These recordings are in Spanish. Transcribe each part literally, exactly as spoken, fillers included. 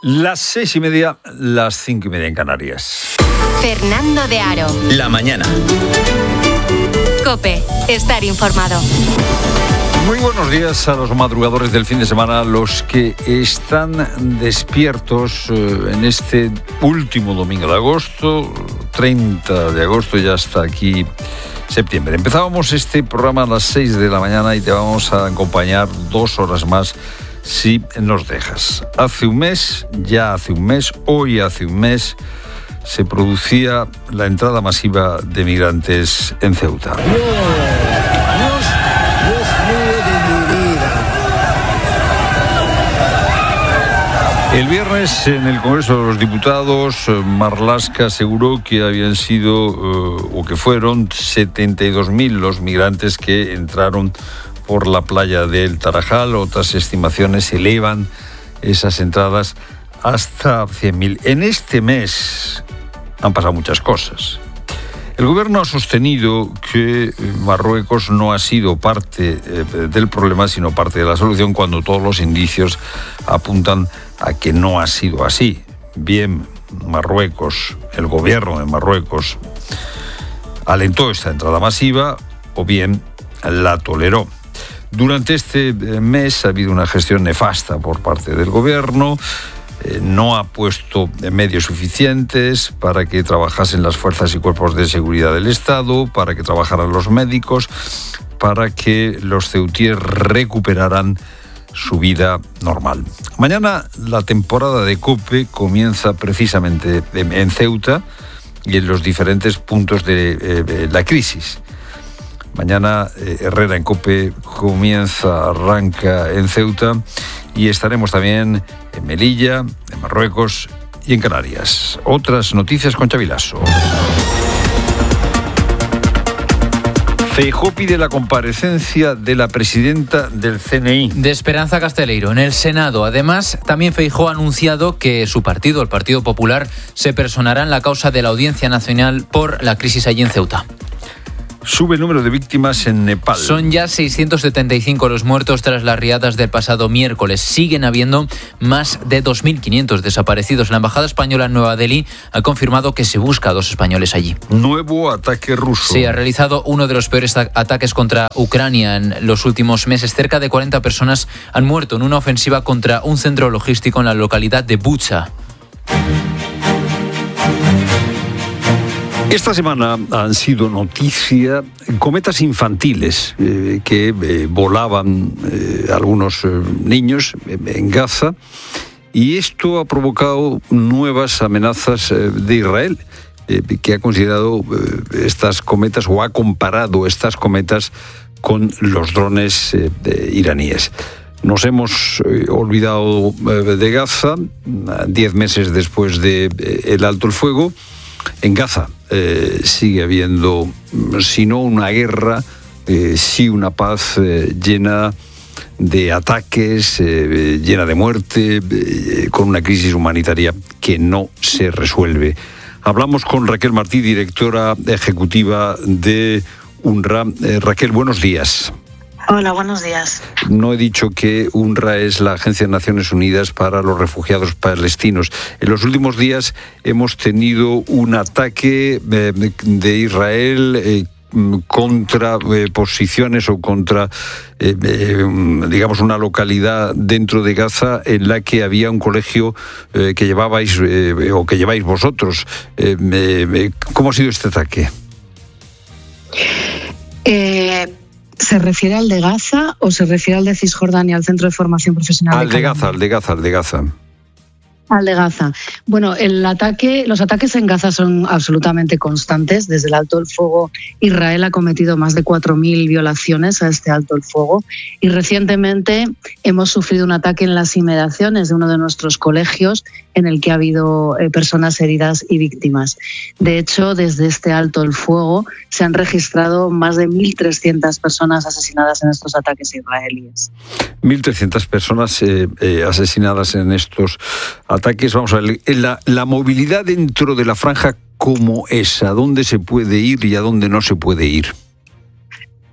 Las seis y media, las cinco y media en Canarias. Fernando de Aro. La mañana. COPE. Estar informado. Muy buenos días a los madrugadores del fin de semana, los que están despiertos eh, en este último domingo de agosto, treinta de agosto, ya está aquí septiembre. Empezábamos este programa a las seis de la mañana y te vamos a acompañar dos horas más si nos dejas. Hace un mes, ya hace un mes, hoy hace un mes, se producía la entrada masiva de migrantes en Ceuta. Dios, Dios, Dios mío de mi vida. El viernes en el Congreso de los Diputados, Marlaska aseguró que habían sido, uh, o que fueron, setenta y dos mil los migrantes que entraron por la playa del Tarajal. Otras estimaciones elevan esas entradas hasta cien mil. En este mes han pasado muchas cosas. El gobierno ha sostenido que Marruecos no ha sido parte eh, del problema, sino parte de la solución, cuando todos los indicios apuntan a que no ha sido así. Bien, Marruecos, el gobierno de Marruecos, alentó esta entrada masiva, o bien la toleró. Durante este mes ha habido una gestión nefasta por parte del gobierno. Eh, no ha puesto medios suficientes para que trabajasen las fuerzas y cuerpos de seguridad del Estado, para que trabajaran los médicos, para que los ceutíes recuperaran su vida normal. Mañana la temporada de COPE comienza precisamente en Ceuta y en los diferentes puntos de eh, la crisis. Mañana eh, Herrera en COPE comienza, arranca en Ceuta, y estaremos también en Melilla, en Marruecos y en Canarias. Otras noticias con Xavi Lasso. Feijóo pide la comparecencia de la presidenta del C N I. De Esperanza Casteleiro en el Senado. Además, también Feijóo ha anunciado que su partido, el Partido Popular, se personará en la causa de la Audiencia Nacional por la crisis allí en Ceuta. Sube el número de víctimas en Nepal. Son ya seiscientos setenta y cinco los muertos tras las riadas del pasado miércoles. Siguen habiendo más de dos mil quinientos desaparecidos. La embajada española en Nueva Delhi ha confirmado que se busca a dos españoles allí. Nuevo ataque ruso. Se ha realizado uno de los peores ataques contra Ucrania en los últimos meses. Cerca de cuarenta personas han muerto en una ofensiva contra un centro logístico en la localidad de Bucha. Esta semana han sido noticia cometas infantiles eh, que eh, volaban eh, algunos eh, niños en Gaza, y esto ha provocado nuevas amenazas eh, de Israel, eh, que ha considerado eh, estas cometas, o ha comparado estas cometas con los drones eh, iraníes. Nos hemos eh, olvidado eh, de Gaza, diez meses después del de, eh, alto el fuego. En Gaza eh, sigue habiendo, si no una guerra, eh, sí una paz eh, llena de ataques, eh, llena de muerte, eh, con una crisis humanitaria que no se resuelve. Hablamos con Raquel Martí, directora ejecutiva de UNRWA. Eh, Raquel, buenos días. Hola, buenos días. No he dicho que UNRWA es la Agencia de Naciones Unidas para los Refugiados Palestinos. En los últimos días hemos tenido un ataque eh, de Israel eh, contra eh, posiciones o contra, eh, eh, digamos, una localidad dentro de Gaza en la que había un colegio eh, que llevabais eh, o que lleváis vosotros. Eh, eh, ¿Cómo ha sido este ataque? Eh... ¿Se refiere al de Gaza o se refiere al de Cisjordania, al Centro de Formación Profesional? Al de Gaza, al de Gaza, al de Gaza. Al de Gaza. Bueno, el ataque, los ataques en Gaza son absolutamente constantes. Desde el alto el fuego, Israel ha cometido más de cuatro mil violaciones a este alto el fuego, y recientemente hemos sufrido un ataque en las inmediaciones de uno de nuestros colegios, en el que ha habido eh, personas heridas y víctimas. De hecho, desde este alto el fuego se han registrado más de mil trescientas personas asesinadas en estos ataques israelíes. mil trescientas personas eh, eh, asesinadas en estos ataques. Vamos a ver, la, la movilidad dentro de la franja, ¿cómo es? ¿A dónde se puede ir y a dónde no se puede ir?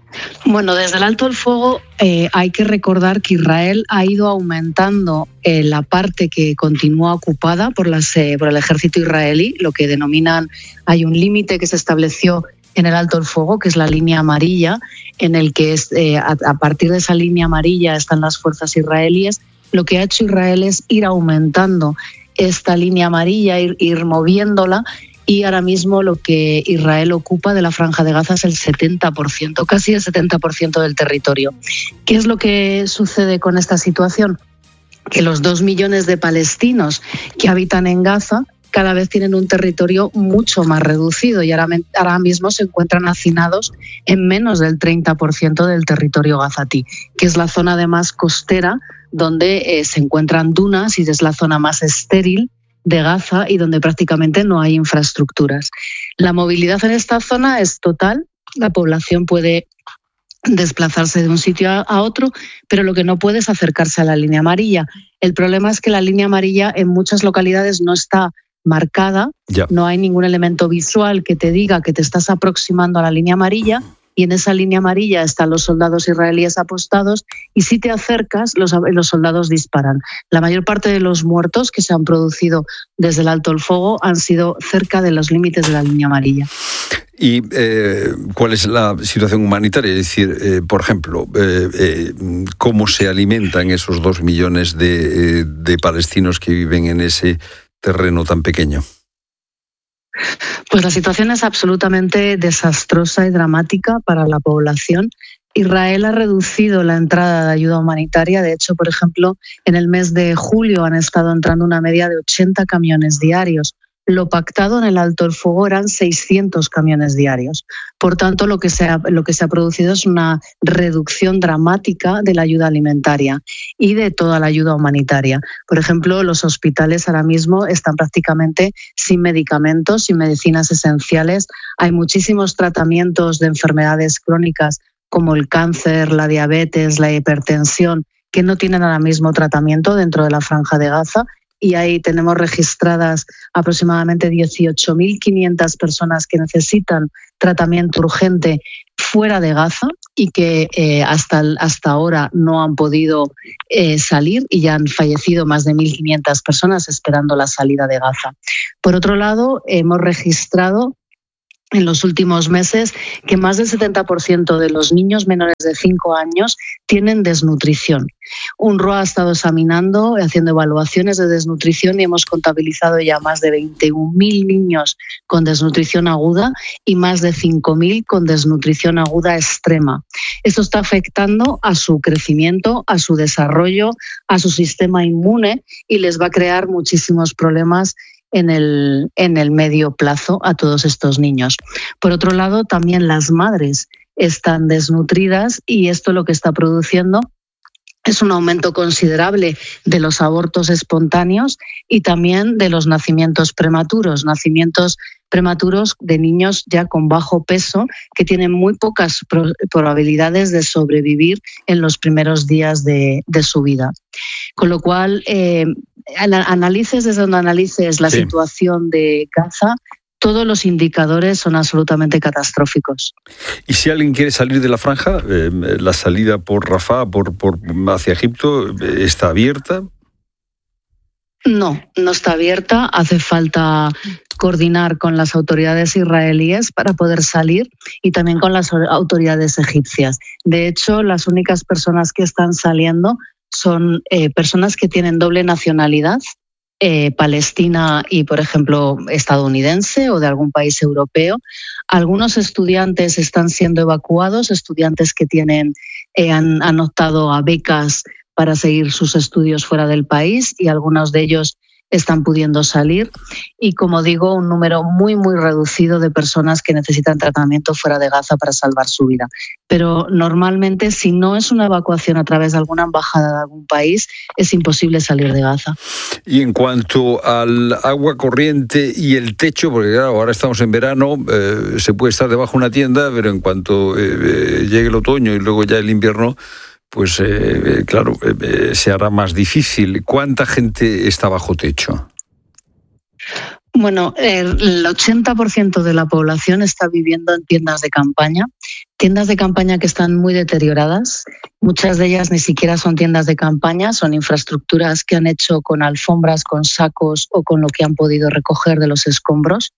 Bueno, desde el alto el fuego eh, hay que recordar que Israel ha ido aumentando eh, la parte que continúa ocupada por, las, eh, por el ejército israelí, lo que denominan, hay un límite que se estableció en el alto el fuego, que es la línea amarilla, en el que es, eh, a, a partir de esa línea amarilla están las fuerzas israelíes. Lo que ha hecho Israel es ir aumentando esta línea amarilla, ir, ir moviéndola, y ahora mismo lo que Israel ocupa de la Franja de Gaza es el setenta por ciento, casi el setenta por ciento del territorio. ¿Qué es lo que sucede con esta situación? Que los dos millones de palestinos que habitan en Gaza cada vez tienen un territorio mucho más reducido y ahora, ahora mismo se encuentran hacinados en menos del treinta por ciento del territorio gazatí, que es la zona además costera donde eh, se encuentran dunas y es la zona más estéril de Gaza y donde prácticamente no hay infraestructuras. La movilidad en esta zona es total, la población puede desplazarse de un sitio a otro, pero lo que no puede es acercarse a la línea amarilla. El problema es que la línea amarilla en muchas localidades no está marcada, ya. No hay ningún elemento visual que te diga que te estás aproximando a la línea amarilla, y en esa línea amarilla están los soldados israelíes apostados, y si te acercas, los, los soldados disparan. La mayor parte de los muertos que se han producido desde el alto el fuego han sido cerca de los límites de la línea amarilla. ¿Y eh, cuál es la situación humanitaria? Es decir, eh, por ejemplo, eh, eh, ¿cómo se alimentan esos dos millones de, eh, de palestinos que viven en ese terreno tan pequeño? Pues la situación es absolutamente desastrosa y dramática para la población. Israel ha reducido la entrada de ayuda humanitaria. De hecho, por ejemplo, en el mes de julio han estado entrando una media de ochenta camiones diarios. Lo pactado en el alto el fuego eran seiscientos camiones diarios. Por tanto, lo que se ha, lo que se ha producido es una reducción dramática de la ayuda alimentaria y de toda la ayuda humanitaria. Por ejemplo, los hospitales ahora mismo están prácticamente sin medicamentos, sin medicinas esenciales. Hay muchísimos tratamientos de enfermedades crónicas como el cáncer, la diabetes, la hipertensión, que no tienen ahora mismo tratamiento dentro de la Franja de Gaza. Y ahí tenemos registradas aproximadamente dieciocho mil quinientas personas que necesitan tratamiento urgente fuera de Gaza y que eh, hasta, hasta ahora no han podido eh, salir, y ya han fallecido más de mil quinientas personas esperando la salida de Gaza. Por otro lado, hemos registrado en los últimos meses que más del setenta por ciento de los niños menores de cinco años tienen desnutrición. UNRWA ha estado examinando, haciendo evaluaciones de desnutrición, y hemos contabilizado ya más de veintiún mil niños con desnutrición aguda y más de cinco mil con desnutrición aguda extrema. Esto está afectando a su crecimiento, a su desarrollo, a su sistema inmune, y les va a crear muchísimos problemas en el, en el medio plazo a todos estos niños. Por otro lado, también las madres están desnutridas, y esto lo que está produciendo es un aumento considerable de los abortos espontáneos y también de los nacimientos prematuros, nacimientos prematuros de niños ya con bajo peso que tienen muy pocas pro- probabilidades de sobrevivir en los primeros días de, de su vida. Con lo cual, eh, analices desde donde analices la sí. situación de Gaza, todos los indicadores son absolutamente catastróficos. Y si alguien quiere salir de la franja, eh, la salida por Rafah, por, por hacia Egipto, ¿está abierta? No, no está abierta. Hace falta coordinar con las autoridades israelíes para poder salir, y también con las autoridades egipcias. De hecho, las únicas personas que están saliendo son eh, personas que tienen doble nacionalidad, Eh, palestina y, por ejemplo, estadounidense o de algún país europeo. Algunos estudiantes están siendo evacuados, estudiantes que tienen eh, han, han optado a becas para seguir sus estudios fuera del país, y algunos de ellos están pudiendo salir. Y, como digo, un número muy, muy reducido de personas que necesitan tratamiento fuera de Gaza para salvar su vida. Pero normalmente, si no es una evacuación a través de alguna embajada de algún país, es imposible salir de Gaza. Y en cuanto al agua corriente y el techo, porque claro, ahora estamos en verano, eh, se puede estar debajo de una tienda, pero en cuanto eh, eh, llegue el otoño y luego ya el invierno, pues eh, claro, eh, se hará más difícil. ¿Cuánta gente está bajo techo? Bueno, el ochenta por ciento de la población está viviendo en tiendas de campaña, tiendas de campaña que están muy deterioradas. Muchas de ellas ni siquiera son tiendas de campaña, son infraestructuras que han hecho con alfombras, con sacos o con lo que han podido recoger de los escombros.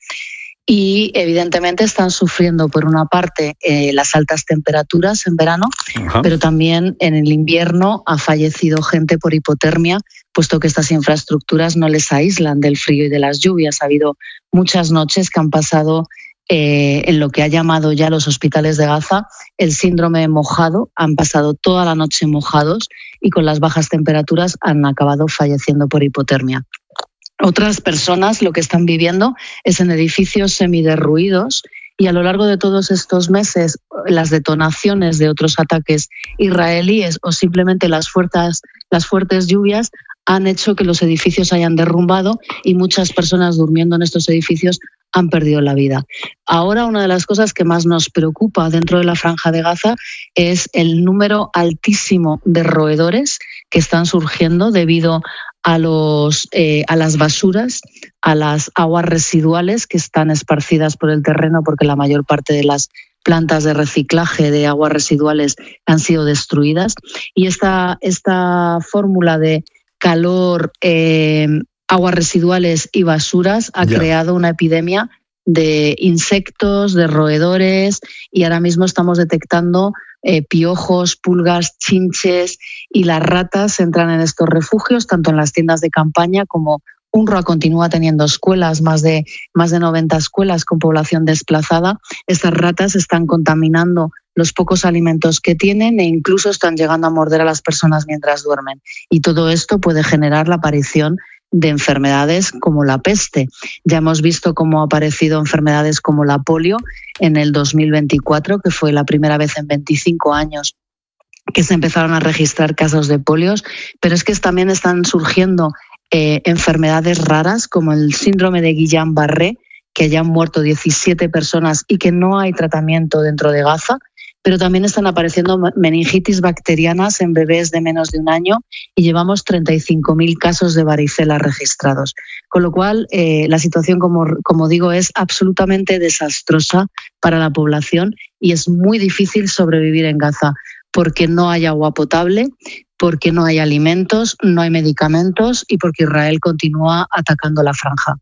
Y evidentemente están sufriendo por una parte eh, las altas temperaturas en verano, Ajá. pero también en el invierno ha fallecido gente por hipotermia, puesto que estas infraestructuras no les aíslan del frío y de las lluvias. Ha habido muchas noches que han pasado eh, en lo que ha llamado ya los hospitales de Gaza el síndrome mojado, han pasado toda la noche mojados y con las bajas temperaturas han acabado falleciendo por hipotermia. Otras personas lo que están viviendo es en edificios semiderruidos y a lo largo de todos estos meses las detonaciones de otros ataques israelíes o simplemente las fuertes, las fuertes lluvias han hecho que los edificios hayan derrumbado y muchas personas durmiendo en estos edificios han perdido la vida. Ahora una de las cosas que más nos preocupa dentro de la Franja de Gaza es el número altísimo de roedores que están surgiendo debido a, los, eh, a las basuras, a las aguas residuales que están esparcidas por el terreno porque la mayor parte de las plantas de reciclaje de aguas residuales han sido destruidas. Y esta, esta fórmula de calor, eh, aguas residuales y basuras ha ya. creado una epidemia de insectos, de roedores y ahora mismo estamos detectando eh, piojos, pulgas, chinches y las ratas entran en estos refugios, tanto en las tiendas de campaña como UNRWA continúa teniendo escuelas, más de, más de noventa escuelas con población desplazada. Estas ratas están contaminando los pocos alimentos que tienen e incluso están llegando a morder a las personas mientras duermen. Y todo esto puede generar la aparición de enfermedades como la peste. Ya hemos visto cómo ha aparecido enfermedades como la polio en el dos mil veinticuatro, que fue la primera vez en veinticinco años que se empezaron a registrar casos de polios, pero es que también están surgiendo eh, enfermedades raras como el síndrome de Guillain-Barré, que ya han muerto diecisiete personas y que no hay tratamiento dentro de Gaza, pero también están apareciendo meningitis bacterianas en bebés de menos de un año y llevamos treinta y cinco mil casos de varicela registrados. Con lo cual, eh, la situación, como, como digo, es absolutamente desastrosa para la población y es muy difícil sobrevivir en Gaza porque no hay agua potable, porque no hay alimentos, no hay medicamentos y porque Israel continúa atacando la franja.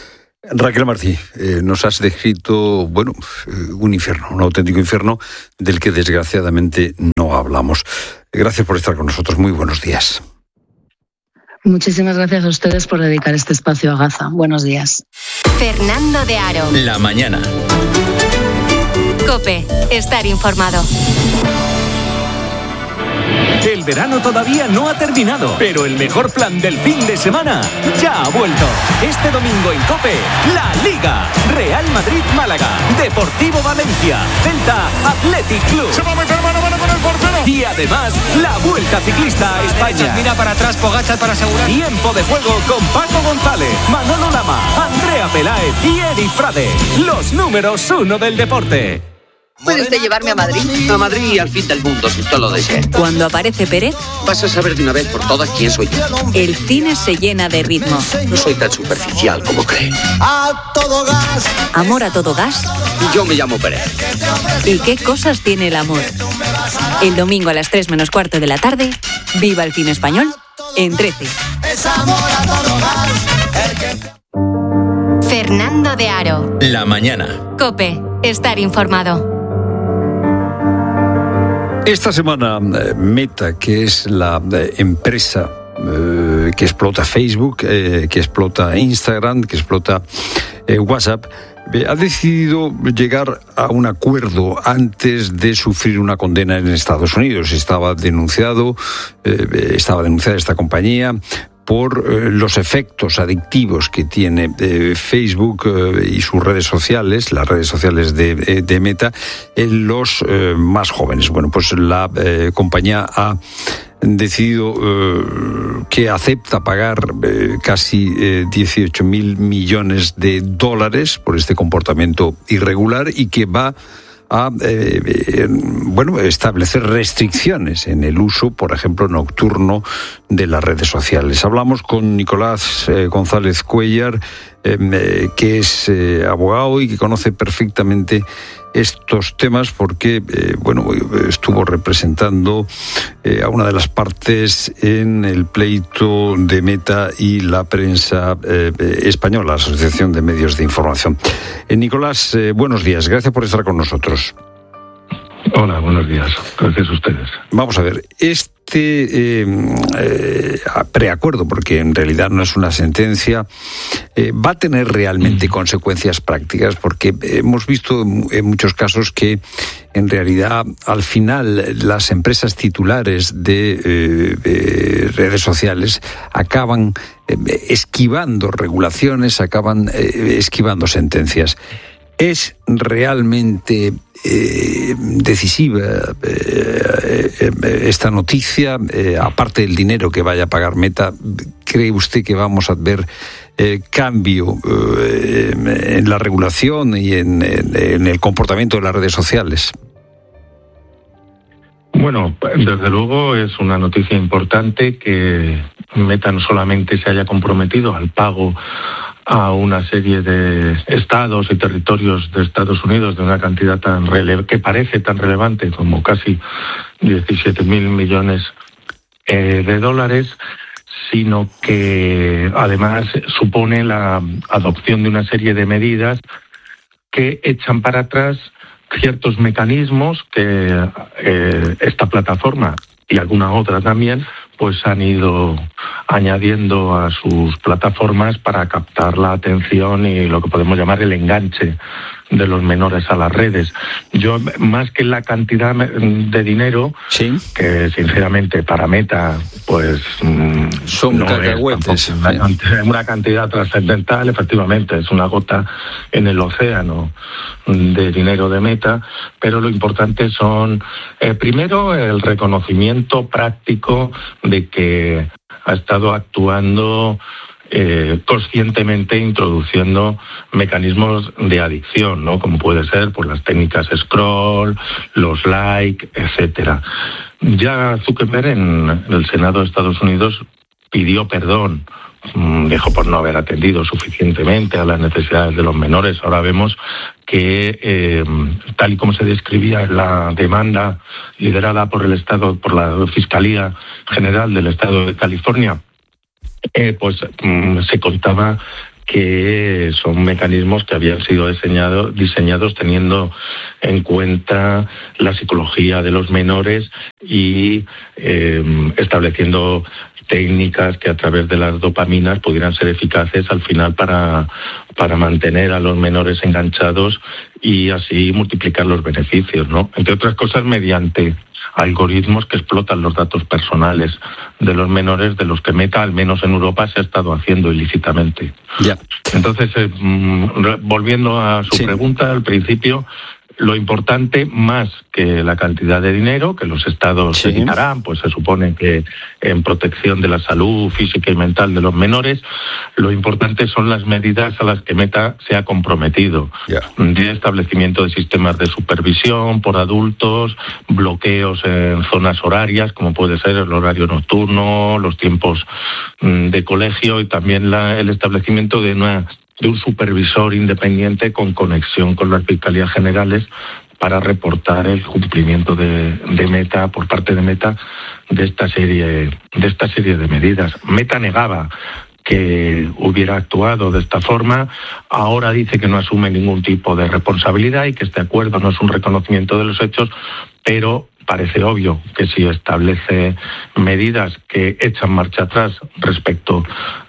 Raquel Martí, eh, nos has descrito, bueno, un infierno, un auténtico infierno del que desgraciadamente no hablamos. Gracias por estar con nosotros. Muy buenos días. Muchísimas gracias a ustedes por dedicar este espacio a Gaza. Buenos días. Fernando de Aro. La mañana. COPE. Estar informado. El verano todavía no ha terminado, pero el mejor plan del fin de semana ya ha vuelto. Este domingo en COPE, la Liga. Real Madrid-Málaga, Deportivo Valencia, Celta, Athletic Club. Se va a meter mano a mano con el portero. Y además, la Vuelta Ciclista a España. Mira para atrás, Pogačar para asegurar. Tiempo de juego con Paco González, Manolo Lama, Andrea Peláez y Eri Frade. Los números uno del deporte. ¿Puede usted llevarme a Madrid? A Madrid y al fin del mundo, si usted lo desea. Cuando aparece Pérez, vas a saber de una vez por todas quién soy yo. El cine se llena de ritmo. No soy tan superficial como cree. A todo gas. Amor a todo gas. Y yo me llamo Pérez. ¿Y qué cosas tiene el amor? El domingo a las tres menos cuarto de la tarde, viva el cine español en trece. Es amor a todo gas. Fernando de Aro. La mañana. COPE. Estar informado. Esta semana Meta, que es la empresa eh, que explota Facebook, eh, que explota Instagram, que explota eh, WhatsApp, eh, ha decidido llegar a un acuerdo antes de sufrir una condena en Estados Unidos. Estaba denunciado, eh, estaba denunciada esta compañía por eh, los efectos adictivos que tiene eh, Facebook eh, y sus redes sociales, las redes sociales de, eh, de Meta, en los eh, más jóvenes. Bueno, pues la eh, compañía ha decidido eh, que acepta pagar eh, casi eh, dieciocho mil millones de dólares por este comportamiento irregular y que va a eh, eh, bueno, establecer restricciones en el uso, por ejemplo, nocturno de las redes sociales. Hablamos con Nicolás eh, González Cuellar, eh, que es eh, abogado y que conoce perfectamente estos temas porque, eh, bueno, estuvo representando eh, a una de las partes en el pleito de Meta y la prensa eh, española, la Asociación de Medios de Información. Eh, Nicolás, eh, buenos días, gracias por estar con nosotros. Hola, buenos días. Gracias a ustedes. Vamos a ver, este eh, eh, preacuerdo, porque en realidad no es una sentencia, eh, va a tener realmente mm. consecuencias prácticas, porque hemos visto en muchos casos que en realidad al final las empresas titulares de, eh, de redes sociales acaban eh, esquivando regulaciones, acaban eh, esquivando sentencias. ¿Es realmente eh, decisiva eh, eh, esta noticia? Eh, aparte del dinero que vaya a pagar Meta, ¿cree usted que vamos a ver eh, cambio eh, en la regulación y en, en, en el comportamiento de las redes sociales? Bueno, desde luego es una noticia importante que Meta no solamente se haya comprometido al pago a una serie de estados y territorios de Estados Unidos de una cantidad tan rele- que parece tan relevante como casi diecisiete mil millones eh, de dólares, sino que además supone la adopción de una serie de medidas que echan para atrás ciertos mecanismos que eh, esta plataforma y alguna otra también pues han ido añadiendo a sus plataformas para captar la atención y lo que podemos llamar el enganche de los menores a las redes. Yo, más que la cantidad de dinero, ¿sí?, que sinceramente para Meta, pues son no cacahuetes. Es una cantidad trascendental, efectivamente, es una gota en el océano de dinero de Meta, pero lo importante son, eh, primero, el reconocimiento práctico de que ha estado actuando Eh, conscientemente introduciendo mecanismos de adicción, ¿no? Como puede ser por las técnicas scroll, los like, etcétera. Ya Zuckerberg en el Senado de Estados Unidos pidió perdón, dijo por no haber atendido suficientemente a las necesidades de los menores. Ahora vemos que eh, tal y como se describía en la demanda liderada por el Estado, por la Fiscalía General del Estado de California, Eh, pues mm, se contaba que son mecanismos que habían sido diseñado, diseñados teniendo en cuenta la psicología de los menores y eh, estableciendo técnicas que a través de las dopaminas pudieran ser eficaces al final para, para mantener a los menores enganchados y así multiplicar los beneficios, ¿no? Entre otras cosas, mediante algoritmos que explotan los datos personales de los menores, de los que Meta, al menos en Europa, se ha estado haciendo ilícitamente. Ya. Entonces, eh, volviendo a su sí. pregunta al principio, lo importante, más que la cantidad de dinero que los estados sí. destinarán, pues se supone que en protección de la salud física y mental de los menores, lo importante son las medidas a las que Meta se ha comprometido. Yeah. De establecimiento de sistemas de supervisión por adultos, bloqueos en zonas horarias, como puede ser el horario nocturno, los tiempos de colegio, y también la, el establecimiento de una de un supervisor independiente con conexión con las fiscalías generales para reportar el cumplimiento de, de Meta, por parte de Meta, de esta serie, de esta serie de medidas. Meta negaba que hubiera actuado de esta forma, ahora dice que no asume ningún tipo de responsabilidad y que este acuerdo no es un reconocimiento de los hechos, pero parece obvio que si establece medidas que echan marcha atrás respecto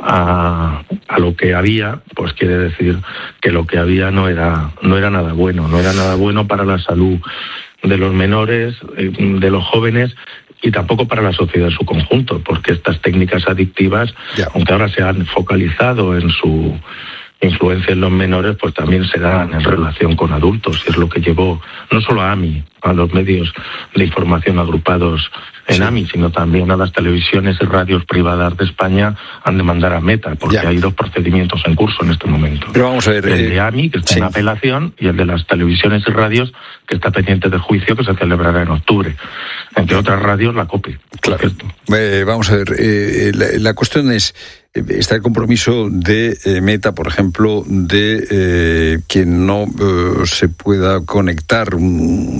a, a lo que había, pues quiere decir que lo que había no era, no era nada bueno, no era nada bueno para la salud de los menores, de los jóvenes, y tampoco para la sociedad en su conjunto, porque estas técnicas adictivas, yeah. aunque ahora se han focalizado en su influencia en los menores, pues también se dan en relación con adultos, y es lo que llevó no solo a AMI, a los medios de información agrupados en sí. AMI, sino también a las televisiones y radios privadas de España a demandar a Meta, porque ya. hay dos procedimientos en curso en este momento. Pero vamos a ver, el eh, de AMI, que está sí. en apelación, y el de las televisiones y radios, que está pendiente de juicio, que se celebrará en octubre. Entre otras radios, la COPE. Claro. Eh, vamos a ver, eh, la, la cuestión es, está el compromiso de eh, Meta, por ejemplo, de eh, que no eh, se pueda conectar un,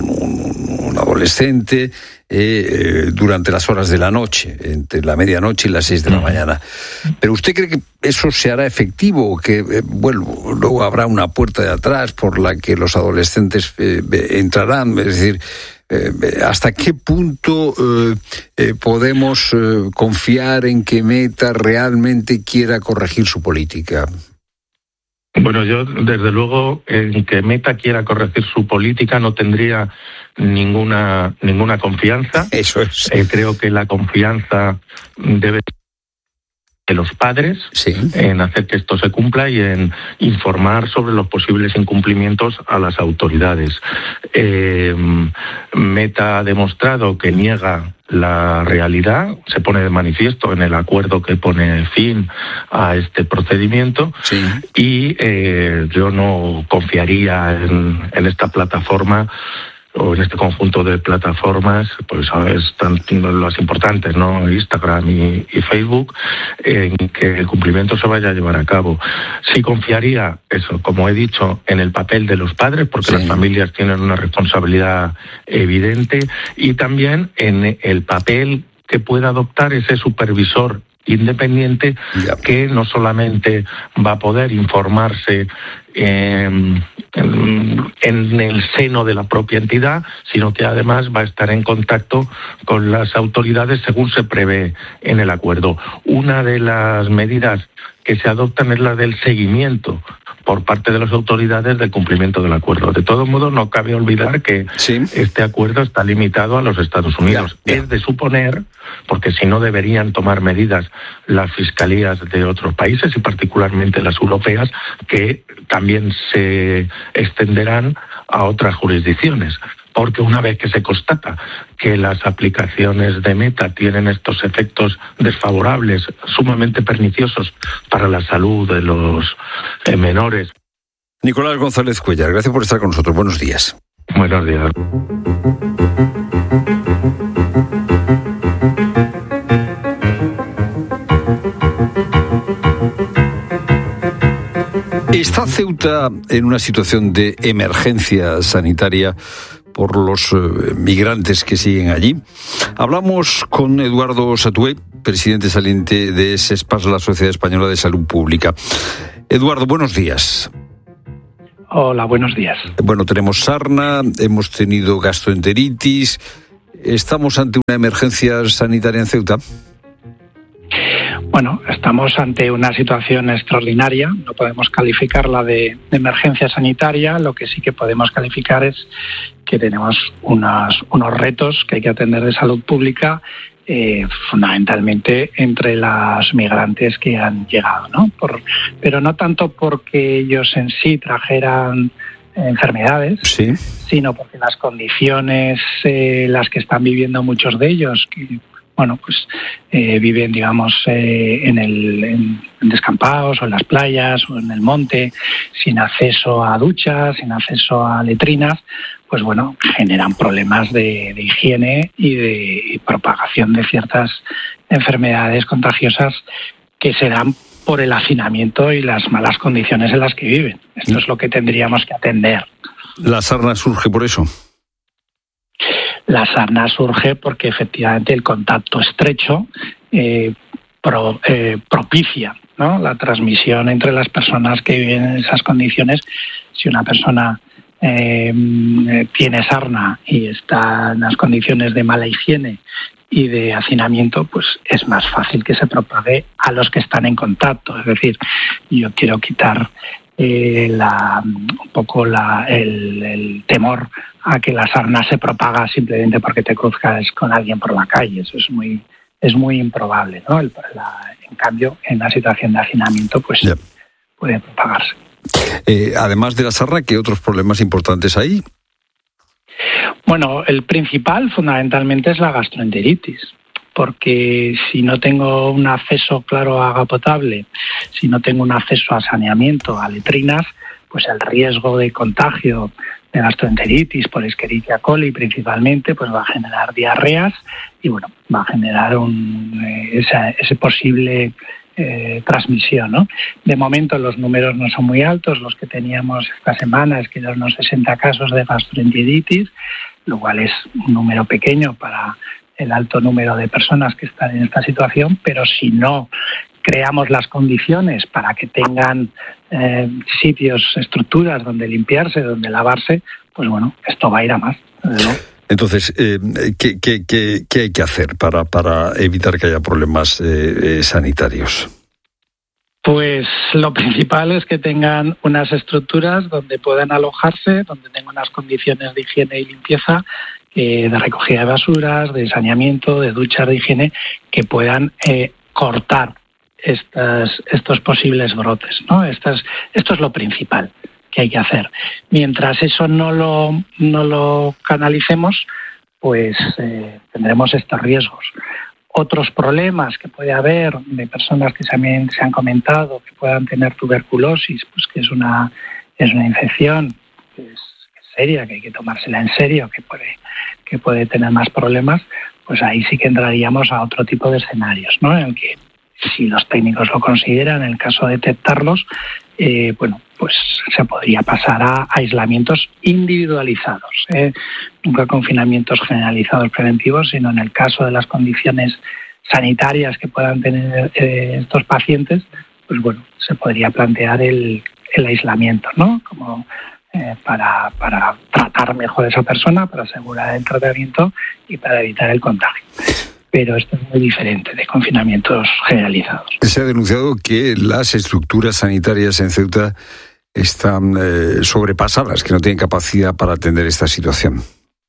un, un adolescente eh, durante las horas de la noche, entre la medianoche y las seis de la mañana. ¿Pero usted cree que eso se hará efectivo? Que, eh, bueno, luego habrá una puerta de atrás por la que los adolescentes eh, entrarán, es decir, Eh, ¿hasta qué punto eh, eh, podemos eh, confiar en que Meta realmente quiera corregir su política? Bueno, yo desde luego en que Meta quiera corregir su política no tendría ninguna ninguna confianza. Eso es. Eh, creo que la confianza debe de los padres, sí, en hacer que esto se cumpla y en informar sobre los posibles incumplimientos a las autoridades. Eh, Meta ha demostrado que niega la realidad, se pone de manifiesto en el acuerdo que pone fin a este procedimiento, sí, y eh, yo no confiaría en, en esta plataforma o en este conjunto de plataformas, pues están las importantes, ¿no? Instagram y, y Facebook, en que el cumplimiento se vaya a llevar a cabo. Sí confiaría, eso, como he dicho, en el papel de los padres, porque sí, las familias tienen una responsabilidad evidente, y también en el papel que pueda adoptar ese supervisor independiente, yeah, que no solamente va a poder informarse eh, en, en el seno de la propia entidad, sino que además va a estar en contacto con las autoridades según se prevé en el acuerdo. Una de las medidas que se adoptan es la del seguimiento por parte de las autoridades del cumplimiento del acuerdo. De todos modos, no cabe olvidar que sí, este acuerdo está limitado a los Estados Unidos. Ya, ya. Es de suponer, porque si no deberían tomar medidas las fiscalías de otros países y particularmente las europeas, que también se extenderán a otras jurisdicciones. Porque una vez que se constata que las aplicaciones de Meta tienen estos efectos desfavorables, sumamente perniciosos para la salud de los eh, menores. Nicolás González Cuéllar, gracias por estar con nosotros. Buenos días. Buenos días. ¿Está Ceuta en una situación de emergencia sanitaria por los eh, migrantes que siguen allí? Hablamos con Eduardo Satué, presidente saliente de SESPAS, la Sociedad Española de Salud Pública. Eduardo, buenos días. Hola, buenos días. Bueno, tenemos sarna, hemos tenido gastroenteritis. ¿Estamos ante una emergencia sanitaria en Ceuta? Bueno, estamos ante una situación extraordinaria, no podemos calificarla de, de emergencia sanitaria, lo que sí que podemos calificar es que tenemos unos, unos retos que hay que atender de salud pública, eh, fundamentalmente entre los migrantes que han llegado, ¿no? Por, pero no tanto porque ellos en sí trajeran enfermedades, sí, sino porque las condiciones eh, las que están viviendo muchos de ellos, que bueno, pues eh, viven, digamos, eh, en, el, en, en descampados o en las playas o en el monte, sin acceso a duchas, sin acceso a letrinas, pues bueno, generan problemas de, de higiene y de y propagación de ciertas enfermedades contagiosas que se dan por el hacinamiento y las malas condiciones en las que viven. Esto es lo que tendríamos que atender. ¿La sarna surge por eso? La sarna surge porque efectivamente el contacto estrecho eh, pro, eh, propicia, ¿no?, la transmisión entre las personas que viven en esas condiciones. Si una persona eh, tiene sarna y está en las condiciones de mala higiene y de hacinamiento, pues es más fácil que se propague a los que están en contacto. Es decir, yo quiero quitar eh, la, un poco la, el, el temor a que la sarna se propaga simplemente porque te cruzas con alguien por la calle. Eso es muy es muy improbable, ¿no? El, la, en cambio, en una situación de hacinamiento, pues yeah. puede propagarse. Eh, además de la sarna, ¿qué otros problemas importantes hay? Bueno, el principal fundamentalmente es la gastroenteritis, porque si no tengo un acceso claro a agua potable, si no tengo un acceso a saneamiento, a letrinas, pues el riesgo de contagio de gastroenteritis por Escherichia coli principalmente, pues va a generar diarreas y bueno, va a generar un, eh, ese, ese posible eh, transmisión, ¿no? De momento los números no son muy altos, los que teníamos esta semana es que eran unos sesenta casos de gastroenteritis, lo cual es un número pequeño para el alto número de personas que están en esta situación, pero si no creamos las condiciones para que tengan eh, sitios, estructuras donde limpiarse, donde lavarse, pues bueno, esto va a ir a más, ¿no? Entonces, eh, ¿qué, qué, qué, ¿qué hay que hacer para, para evitar que haya problemas eh, eh, sanitarios? Pues lo principal es que tengan unas estructuras donde puedan alojarse, donde tengan unas condiciones de higiene y limpieza, eh, de recogida de basuras, de saneamiento, de duchas de higiene, que puedan eh, cortar estas, estos posibles brotes, ¿no? Estas, esto es lo principal que hay que hacer. Mientras eso no lo, no lo canalicemos, pues eh, tendremos estos riesgos. Otros problemas que puede haber de personas que también se han comentado que puedan tener tuberculosis, pues que es una, es una infección que es seria, que hay que tomársela en serio, que puede, que puede tener más problemas, pues ahí sí que entraríamos a otro tipo de escenarios, ¿no? En el que si los técnicos lo consideran, en el caso de detectarlos, eh, bueno, pues se podría pasar a aislamientos individualizados, ¿eh? Nunca confinamientos generalizados preventivos, sino en el caso de las condiciones sanitarias que puedan tener eh, estos pacientes, pues bueno, se podría plantear el, el aislamiento, ¿no? Como eh, para, para tratar mejor a esa persona, para asegurar el tratamiento y para evitar el contagio. Pero esto es muy diferente de confinamientos generalizados. Se ha denunciado que las estructuras sanitarias en Ceuta están eh, sobrepasadas, que no tienen capacidad para atender esta situación.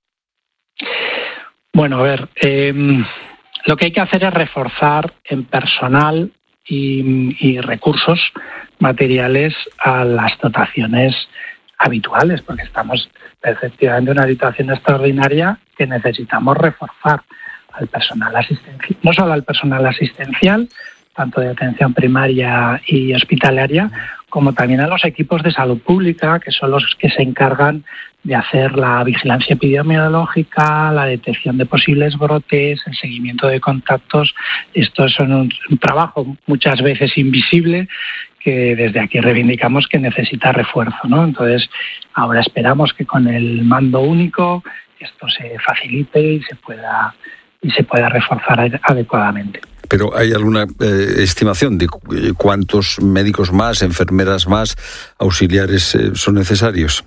Bueno, a ver, eh, lo que hay que hacer es reforzar en personal y, y recursos materiales a las dotaciones habituales, porque estamos efectivamente en una situación extraordinaria que necesitamos reforzar al personal asistencial, no solo al personal asistencial, tanto de atención primaria y hospitalaria, como también a los equipos de salud pública, que son los que se encargan de hacer la vigilancia epidemiológica, la detección de posibles brotes, el seguimiento de contactos. Esto es un, un trabajo muchas veces invisible que desde aquí reivindicamos que necesita refuerzo, ¿no? Entonces, ahora esperamos que con el mando único esto se facilite y se pueda y se pueda reforzar adecuadamente. Pero ¿hay alguna eh, estimación de cuántos médicos más, enfermeras más, auxiliares eh, son necesarios?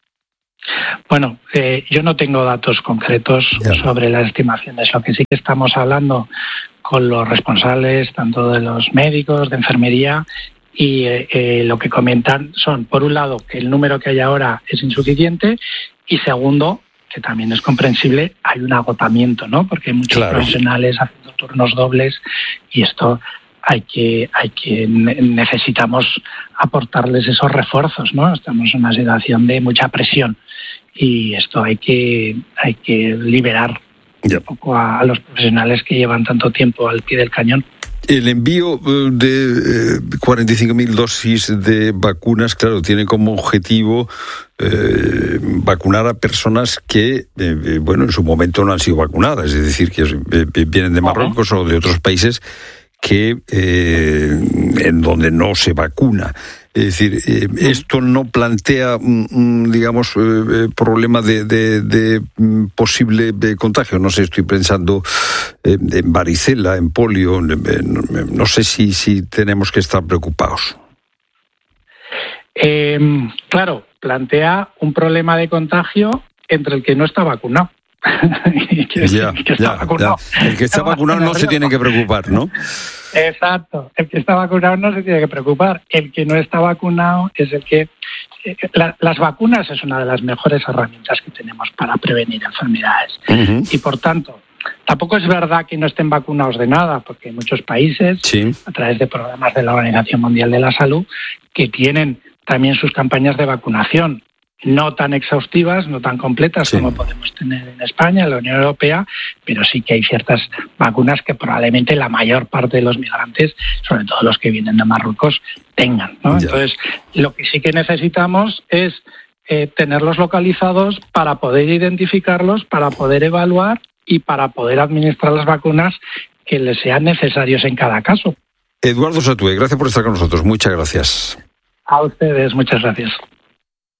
Bueno, eh, yo no tengo datos concretos ya. sobre las estimaciones. Lo que sí que estamos hablando con los responsables, tanto de los médicos, de enfermería, y eh, eh, lo que comentan son, por un lado, que el número que hay ahora es insuficiente, y segundo, que también es comprensible, hay un agotamiento, ¿no? Porque hay muchos claro. profesionales haciendo turnos dobles y esto hay que, hay que necesitamos aportarles esos refuerzos, ¿no? Estamos en una situación de mucha presión y esto hay que, hay que liberar yeah. un poco a, a los profesionales que llevan tanto tiempo al pie del cañón. El envío de cuarenta y cinco mil dosis de vacunas, claro, tiene como objetivo eh, vacunar a personas que, eh, bueno, en su momento no han sido vacunadas, es decir, que eh, vienen de Marruecos uh-huh. o de otros países que eh, en donde no se vacuna. Es decir, eh, esto no plantea un, un digamos, eh, problema de, de, de posible de contagio. No sé, estoy pensando eh, en varicela, en polio, en, en, no sé si, si tenemos que estar preocupados. Eh, claro, plantea un problema de contagio entre el que no está vacunado. que, ya, que está ya, vacunado. Ya. El que está vacunado no se tiene que preocupar, ¿no? Exacto, el que está vacunado no se tiene que preocupar. El que no está vacunado es el que... Eh, la, las vacunas es una de las mejores herramientas que tenemos para prevenir enfermedades. Uh-huh. Y por tanto, tampoco es verdad que no estén vacunados de nada, porque hay muchos países, sí. a través de programas de la Organización Mundial de la Salud, que tienen también sus campañas de vacunación. No tan exhaustivas, no tan completas sí. como podemos tener en España, en la Unión Europea, pero sí que hay ciertas vacunas que probablemente la mayor parte de los migrantes, sobre todo los que vienen de Marruecos, tengan, ¿no? Entonces, lo que sí que necesitamos es eh, tenerlos localizados para poder identificarlos, para poder evaluar y para poder administrar las vacunas que les sean necesarios en cada caso. Eduardo Satué, gracias por estar con nosotros. Muchas gracias. A ustedes, muchas gracias.